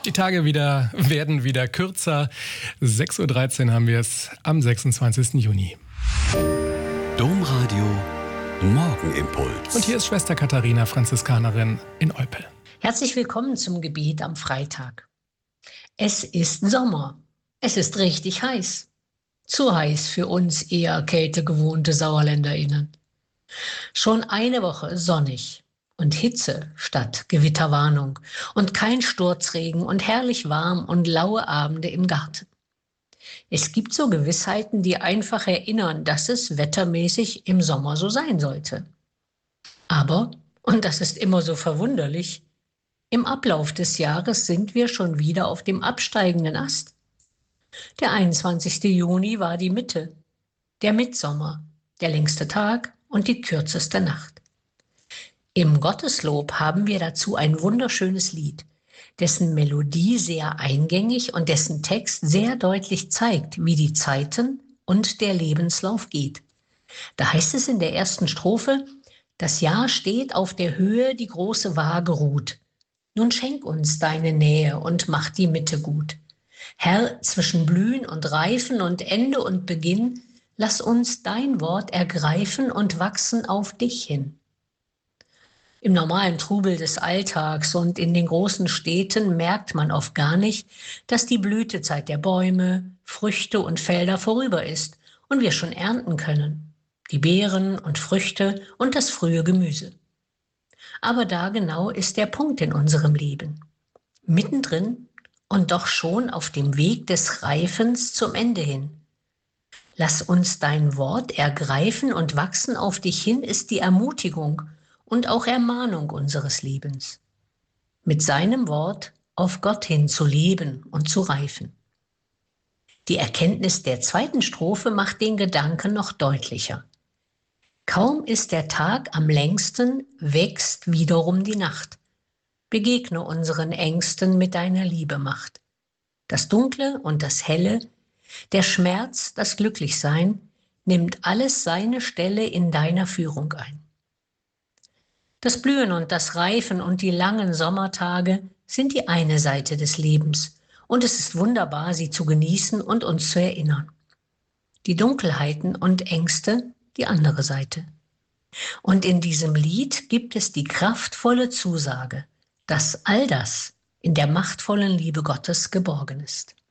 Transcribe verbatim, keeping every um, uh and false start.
Die Tage wieder, werden wieder kürzer. sechs Uhr dreizehn haben wir es am sechsundzwanzigsten Juni. Domradio Morgenimpuls. Und hier ist Schwester Katharina, Franziskanerin in Olpe. Herzlich willkommen zum Gebet am Freitag. Es ist Sommer. Es ist richtig heiß. Zu heiß für uns eher kältegewohnte SauerländerInnen. Schon eine Woche sonnig und Hitze statt Gewitterwarnung und kein Sturzregen und herrlich warm und laue Abende im Garten. Es gibt so Gewissheiten, die einfach erinnern, dass es wettermäßig im Sommer so sein sollte. Aber, und das ist immer so verwunderlich, im Ablauf des Jahres sind wir schon wieder auf dem absteigenden Ast. Der einundzwanzigste Juni war die Mitte, der Mittsommer, der längste Tag und die kürzeste Nacht. Im Gotteslob haben wir dazu ein wunderschönes Lied, dessen Melodie sehr eingängig und dessen Text sehr deutlich zeigt, wie die Zeiten und der Lebenslauf geht. Da heißt es in der ersten Strophe: Das Jahr steht auf der Höhe, die große Waage ruht. Nun schenk uns deine Nähe und mach die Mitte gut. Herr, zwischen Blühen und Reifen und Ende und Beginn, lass uns dein Wort ergreifen und wachsen auf dich hin. Im normalen Trubel des Alltags und in den großen Städten merkt man oft gar nicht, dass die Blütezeit der Bäume, Früchte und Felder vorüber ist und wir schon ernten können. Die Beeren und Früchte und das frühe Gemüse. Aber da genau ist der Punkt in unserem Leben. Mittendrin und doch schon auf dem Weg des Reifens zum Ende hin. Lass uns dein Wort ergreifen und wachsen auf dich hin ist die Ermutigung und auch Ermahnung unseres Lebens. Mit seinem Wort auf Gott hin zu leben und zu reifen. Die Erkenntnis der zweiten Strophe macht den Gedanken noch deutlicher. Kaum ist der Tag am längsten, wächst wiederum die Nacht. Begegne unseren Ängsten mit deiner Liebemacht. Das Dunkle und das Helle, der Schmerz, das Glücklichsein, nimmt alles seine Stelle in deiner Führung ein. Das Blühen und das Reifen und die langen Sommertage sind die eine Seite des Lebens und es ist wunderbar, sie zu genießen und uns zu erinnern. Die Dunkelheiten und Ängste die andere Seite. Und in diesem Lied gibt es die kraftvolle Zusage, dass all das in der machtvollen Liebe Gottes geborgen ist.